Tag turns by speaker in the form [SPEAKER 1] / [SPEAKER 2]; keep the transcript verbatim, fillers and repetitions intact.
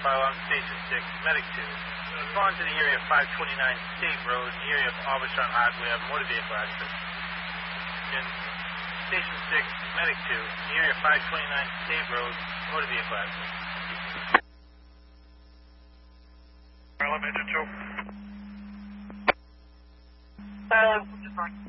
[SPEAKER 1] file on Station six, Medic two. Respond to the area of five twenty-nine State Road, in the area of Albershon Highway, of motor vehicle accident. Again, Station six, Medic two, in the area of five twenty-nine State Road, motor vehicle accident.
[SPEAKER 2] Elevator two.
[SPEAKER 3] Silence.